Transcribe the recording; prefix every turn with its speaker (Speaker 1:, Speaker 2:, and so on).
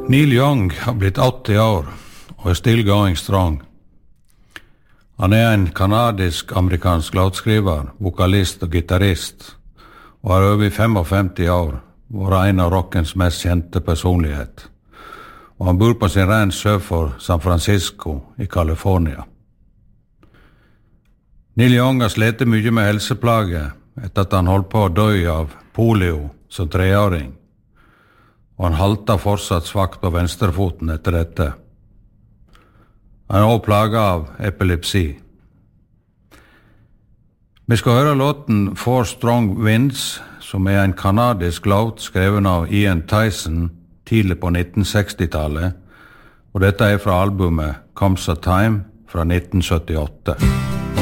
Speaker 1: Neil Young har blitt 80 år og still going strong. Han en kanadisk-amerikansk låtskriver, vokalist og gitarrist, og har over 55 år vært en av rockens mest kjente personlighet. Og han bor på sin ranch sør for San Francisco i California. Neil Young har slitt mye med helseplager etter at han holdt på å dø av polio som 3-åring. Og han halter fortsatt svakt på venstrefoten etter dette. Han også plaget av epilepsi. Vi skal høre låten Four Strong Winds, som en kanadisk låt skrevet av Ian Tyson tidlig på 1960-tallet, og dette fra albumet Comes a Time fra 1978.